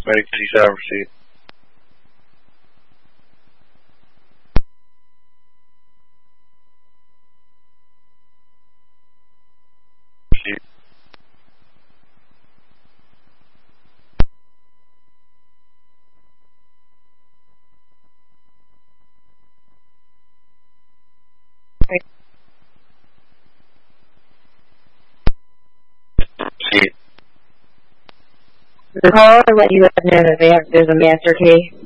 Medicaid shall receive. The caller let you know that there's a master key.